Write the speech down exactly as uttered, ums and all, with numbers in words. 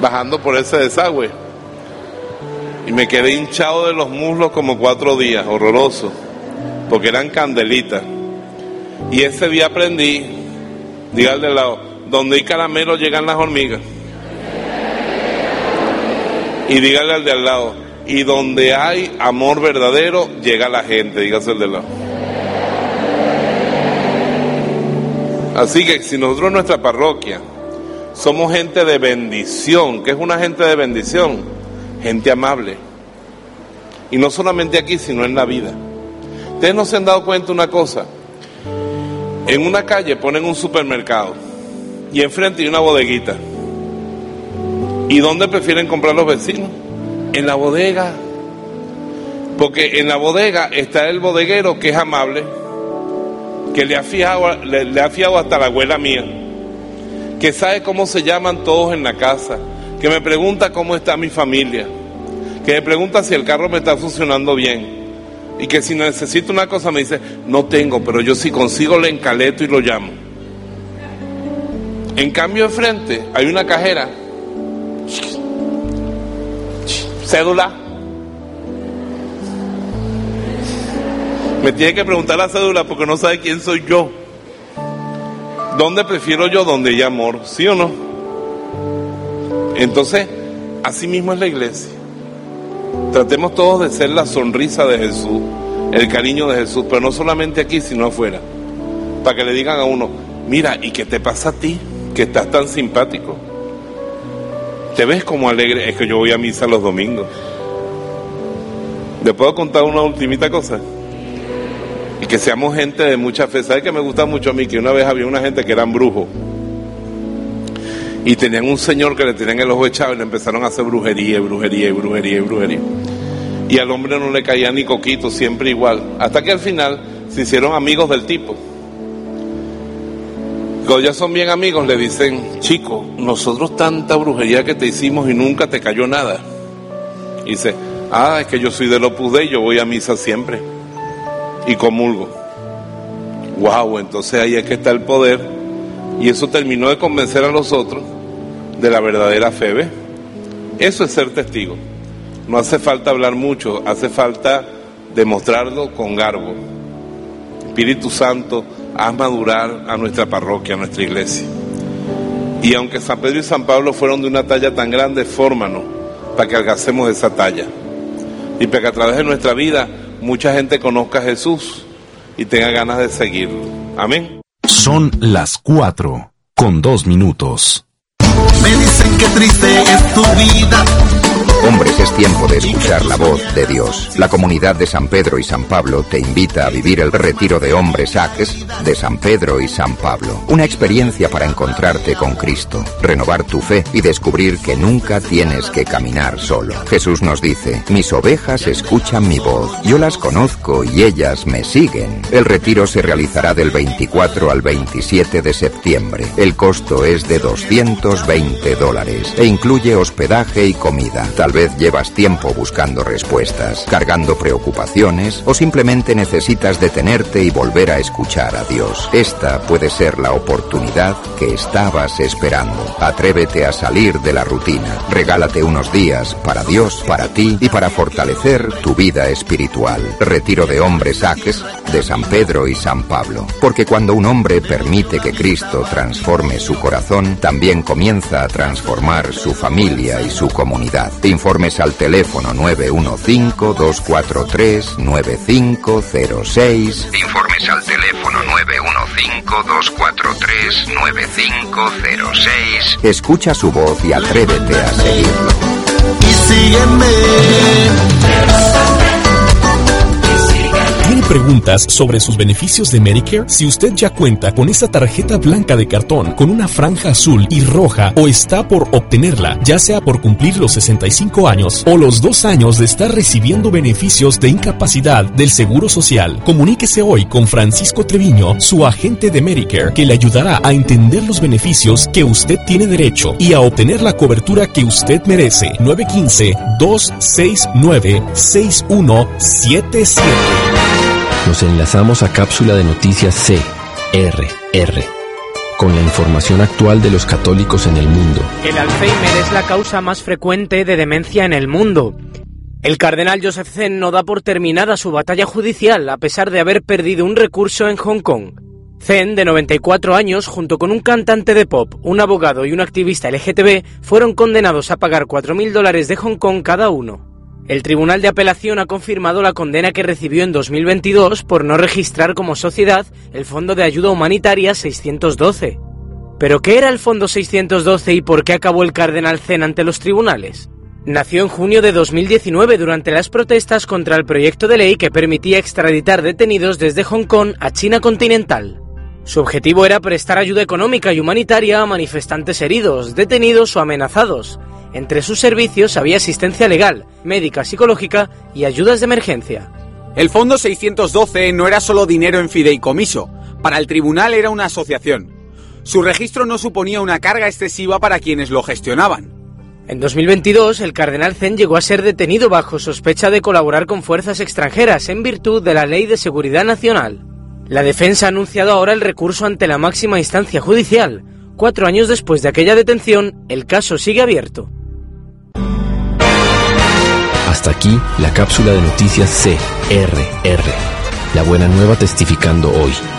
bajando por ese desagüe. Y me quedé hinchado de los muslos como cuatro días, horroroso, porque eran candelitas. Y ese día aprendí, diga al de lado, donde hay caramelo llegan las hormigas. Y dígale al de al lado, y donde hay amor verdadero, llega la gente, dígase al de al lado. Así que si nosotros en nuestra parroquia somos gente de bendición, ¿qué es una gente de bendición? Gente amable. Y no solamente aquí, sino en la vida. Ustedes no se han dado cuenta una cosa. En una calle ponen un supermercado y enfrente hay una bodeguita. ¿Y dónde prefieren comprar los vecinos? En la bodega. Porque en la bodega está el bodeguero que es amable, que le ha fiado, le, le ha fiado hasta la abuela mía, que sabe cómo se llaman todos en la casa, que me pregunta cómo está mi familia, que me pregunta si el carro me está funcionando bien, y que si necesito una cosa me dice, no tengo, pero yo si consigo le encaleto y lo llamo. En cambio enfrente hay una cajera, cédula, me tiene que preguntar la cédula porque no sabe quién soy yo. ¿Dónde prefiero yo? Donde hay amor, ¿sí o no? Entonces, así mismo es la iglesia. Tratemos todos de ser la sonrisa de Jesús, el cariño de Jesús, pero no solamente aquí, sino afuera. Para que le digan a uno, mira, ¿y qué te pasa a ti? Que estás tan simpático. ¿Te ves como alegre? Es que yo voy a misa los domingos. ¿Le puedo contar una ultimita cosa? Y que seamos gente de mucha fe. ¿Sabe que me gusta mucho a mí? Que una vez había una gente que eran brujos y tenían un señor que le tenían el ojo echado y le empezaron a hacer brujería, brujería, brujería, brujería. Y al hombre no le caía ni coquito, siempre igual. Hasta que al final se hicieron amigos del tipo. Cuando ya son bien amigos le dicen, chico, nosotros tanta brujería que te hicimos y nunca te cayó nada. Y dice, ah, es que yo soy del Opus Dei, yo voy a misa siempre y comulgo. Wow, entonces ahí es que está el poder. Y eso terminó de convencer a los otros de la verdadera fe, ¿ves? Eso es ser testigo. No hace falta hablar mucho, hace falta demostrarlo con garbo. Espíritu Santo, haz madurar a nuestra parroquia, a nuestra iglesia. Y aunque San Pedro y San Pablo fueron de una talla tan grande, fórmanos para que alcancemos esa talla. Y para que a través de nuestra vida mucha gente conozca a Jesús y tenga ganas de seguirlo. Amén. Son las cuatro con dos minutos. Me dicen que triste es tu vida. Hombres, es tiempo de escuchar la voz de Dios. La comunidad de San Pedro y San Pablo te invita a vivir el retiro de hombres Aques de San Pedro y San Pablo. Una experiencia para encontrarte con Cristo, renovar tu fe y descubrir que nunca tienes que caminar solo. Jesús nos dice, mis ovejas escuchan mi voz, yo las conozco y ellas me siguen. El retiro se realizará del veinticuatro al veintisiete de septiembre. El costo es de doscientos veinte dólares e incluye hospedaje y comida. Tal vez llevas tiempo buscando respuestas, cargando preocupaciones o simplemente necesitas detenerte y volver a escuchar a Dios. Esta puede ser la oportunidad que estabas esperando. Atrévete a salir de la rutina. Regálate unos días para Dios, para ti y para fortalecer tu vida espiritual. Retiro de hombres Aques de San Pedro y San Pablo. Porque cuando un hombre permite que Cristo transforme su corazón, también comienza a transformar su familia y su comunidad. Informes al teléfono nueve uno cinco, dos cuatro tres, nueve cinco cero seis. Informes al teléfono nueve uno cinco, dos cuatro tres, nueve cinco cero seis. Escucha su voz y atrévete a seguirlo. Y sígueme. ¿Tiene preguntas sobre sus beneficios de Medicare? Si usted ya cuenta con esa tarjeta blanca de cartón con una franja azul y roja o está por obtenerla, ya sea por cumplir los sesenta y cinco años o los dos años de estar recibiendo beneficios de incapacidad del Seguro Social, comuníquese hoy con Francisco Treviño, su agente de Medicare, que le ayudará a entender los beneficios que usted tiene derecho y a obtener la cobertura que usted merece. nueve uno cinco, dos seis nueve, seis uno siete siete. Nos enlazamos a cápsula de noticias C R R. con la información actual de los católicos en el mundo. El Alzheimer es la causa más frecuente de demencia en el mundo. El cardenal Joseph Zen no da por terminada su batalla judicial a pesar de haber perdido un recurso en Hong Kong. Zen, de noventa y cuatro años, junto con un cantante de pop, un abogado y un activista L G T B, fueron condenados a pagar cuatro mil dólares de Hong Kong cada uno. El Tribunal de Apelación ha confirmado la condena que recibió en dos mil veintidós por no registrar como sociedad el Fondo de Ayuda Humanitaria seiscientos doce. ¿Pero qué era el Fondo seiscientos doce y por qué acabó el cardenal Zen ante los tribunales? Nació en junio de dos mil diecinueve durante las protestas contra el proyecto de ley que permitía extraditar detenidos desde Hong Kong a China continental. Su objetivo era prestar ayuda económica y humanitaria a manifestantes heridos, detenidos o amenazados. Entre sus servicios había asistencia legal, médica, psicológica y ayudas de emergencia. El Fondo seiscientos doce no era solo dinero en fideicomiso, para el tribunal era una asociación. Su registro no suponía una carga excesiva para quienes lo gestionaban. En dos mil veintidós, el cardenal Zen llegó a ser detenido bajo sospecha de colaborar con fuerzas extranjeras en virtud de la Ley de Seguridad Nacional. La defensa ha anunciado ahora el recurso ante la máxima instancia judicial. Cuatro años después de aquella detención, el caso sigue abierto. Hasta aquí la cápsula de noticias C R R. La buena nueva testificando hoy.